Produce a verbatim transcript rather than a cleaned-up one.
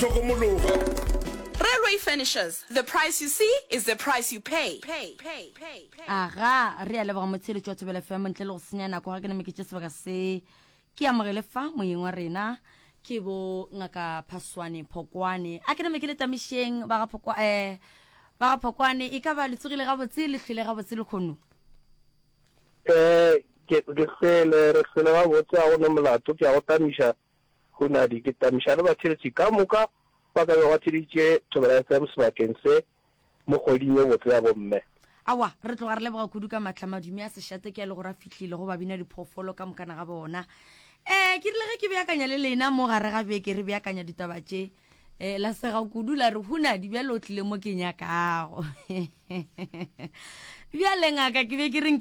Railway Furnishers. The price you see is the price you pay. Pay, pay, pay, pay. Aga, re a leboga motshele tšwa tšobele F M ntle le go senya nako ga ke ne me ke tse sebaka se ke amogele fa moyeng wa rena ke bo ngaka Phaswane Phokwane a ke ne me ke le tamisheng ba ga Phokwa eh ba ga Phokwane e ka ba le tsogile ga botse le hlile ga botse le khono eh ke ke sele re sele ga botse a go ne molato ke a go tamisha go na di ke tamisha le ba tšheletse ka moka ba ka ba tšheletse tšobela F M sebakeng se mo goding e botse ya bomme awa re tloga re leboga kudu ka matlhamadumi a sešate ke a le go ra fihlile go ba bina diphoofolo ka mokana ga bona eh ke rile ge ke beakanya le lena mo gare ga beke re beakanya ditaba tše eh la sega kudu la re huna di bjalo tlile mo ke nyakago bjaleng aka ke be ke reng